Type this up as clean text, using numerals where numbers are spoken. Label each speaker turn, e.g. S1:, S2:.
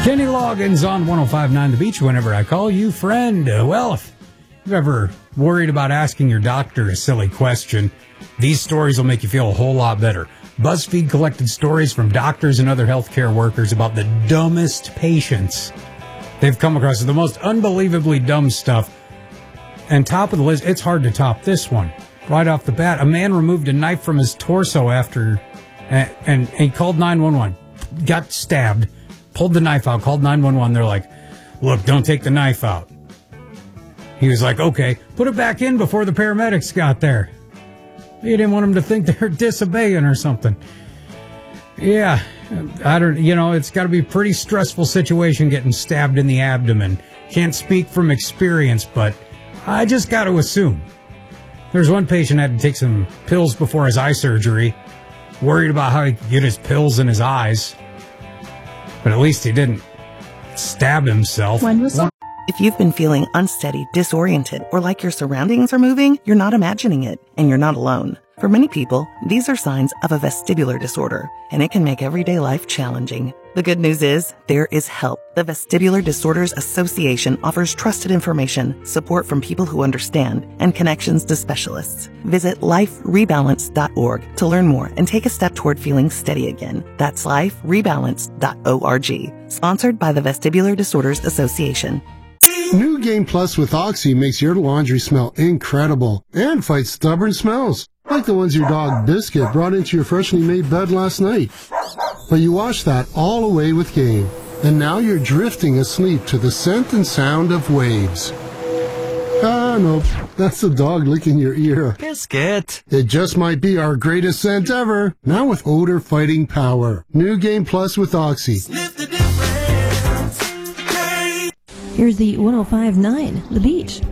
S1: Kenny Loggins on 105.9 The Beach, whenever I call you friend. Well, if you've ever worried about asking your doctor a silly question, these stories will make you feel a whole lot better. BuzzFeed collected stories from doctors and other healthcare workers about the dumbest patients they've come across. The most unbelievably dumb stuff. And top of the list, it's hard to top this one. Right off the bat, a man removed a knife from his torso after, and he called 911. Got stabbed. Pulled the knife out, called 911. They're like, look, don't take the knife out. He was like, okay, put it back in before the paramedics got there. He didn't want them to think they're disobeying or something. Yeah, it's got to be a pretty stressful situation getting stabbed in the abdomen. Can't speak from experience, but I just got to assume. There's one patient had to take some pills before his eye surgery, worried about how he could get his pills in his eyes. But at least he didn't stab himself.
S2: If you've been feeling unsteady, disoriented, or like your surroundings are moving, you're not imagining it, and you're not alone. For many people, these are signs of a vestibular disorder, and it can make everyday life challenging. The good news is, there is help. The Vestibular Disorders Association offers trusted information, support from people who understand, and connections to specialists. Visit liferebalance.org to learn more and take a step toward feeling steady again. That's liferebalance.org. Sponsored by the Vestibular Disorders Association.
S3: New Game Plus with Oxy makes your laundry smell incredible and fights stubborn smells, like the ones your dog Biscuit brought into your freshly made bed last night. But you washed that all away with Game, and now you're drifting asleep to the scent and sound of waves. Ah, nope, that's the dog licking your ear.
S4: Biscuit!
S3: It just might be our greatest scent ever, now with odor-fighting power. New Game Plus with Oxy.
S5: Here's the 105.9 The Beach.